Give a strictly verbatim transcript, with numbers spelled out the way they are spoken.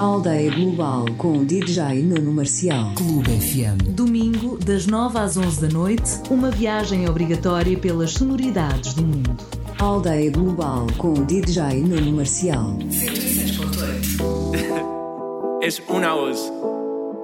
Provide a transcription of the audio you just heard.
Aldeia Global com D J Nuno Marcial. Clube F M. Domingo, das nove às onze da noite, uma viagem obrigatória pelas sonoridades do mundo. Aldeia Global com D J Nuno Marcial. cento e seis ponto oito. Es una voz.